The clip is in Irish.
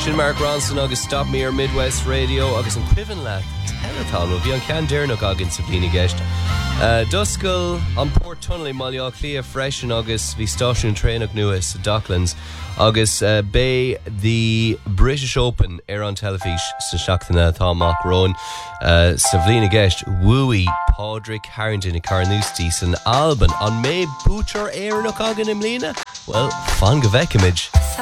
Sin Mark Ronson agus Stop Me ar Midwest Radio agus an cuivan le Telethon bhí an cean dearnach agin sa bhína gceist. Duscail an Port Tunnel i Maileá Clia freisin agus bhí stáisiún trénach nuas Docklands agus bé the British Open ar an telefís sa seachtainna támach rón sa bhína gceist Wooey Padraig Harrington i Carnoustie san Alban an mé bútear éarnach agin im lína? Well, fan go bhecimid.